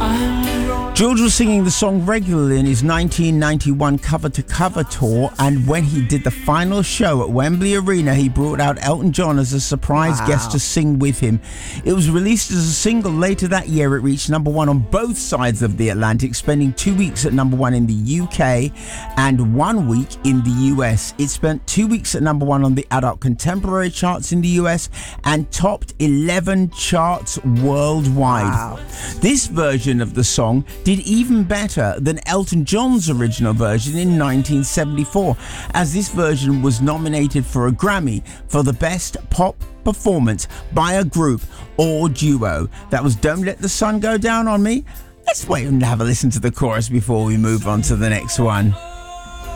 George was singing the song regularly in his 1991 cover-to-cover tour, and when he did the final show at Wembley Arena, he brought out Elton John as a surprise guest to sing with him. It was released as a single later that year. It reached number one on both sides of the Atlantic, spending 2 weeks at number one in the UK and 1 week in the US. It spent 2 weeks at number one on the adult contemporary charts in the US and topped 11 charts worldwide. This version of the song did even better than Elton John's original version in 1974, as this version was nominated for a Grammy for the best pop performance by a group or duo. That was Don't Let the Sun Go Down on Me. Let's wait and have a listen to the chorus before we move on to the next one.